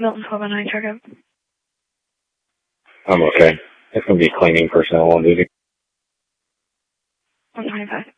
Milton 1209 checkup. I'm okay. It's going to be cleaning personnel on duty. 125.